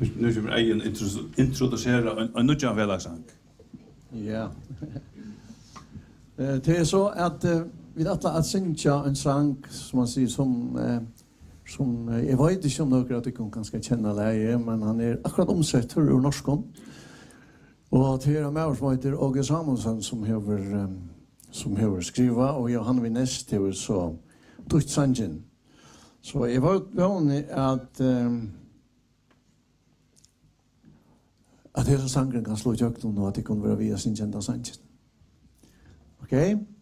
Nu kommer egen introducera en nutjan fellagssang. Ja. Det så att vi att synja en sang som man säger som jag vet inte om några att du kan ganska känna läge, men han akkurat omsett ur norskon. Och det är med oss som heter Åge Samuelsson som har skriva och Johan Vinest har så tutt sangen. Så jag var vanlig att hela sangen kan slå i ögonen och att det kommer vara via sin kända sangen. Okej?